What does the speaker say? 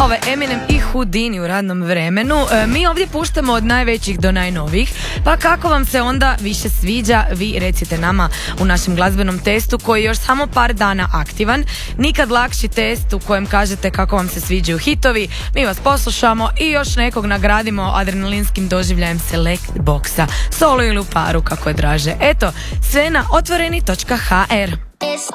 Ovo je Eminem i Houdini u radnom vremenu. Mi ovdje puštamo od najvećih do najnovijih, pa kako vam se onda više sviđa, vi recite nama u našem glazbenom testu koji je još samo par dana aktivan. Nikad lakši test u kojem kažete kako vam se sviđaju hitovi, mi vas poslušamo i još nekog nagradimo adrenalinskim doživljajem Select Boxa, solo ili u paru kako je draže. Eto, sve na otvoreni.hr.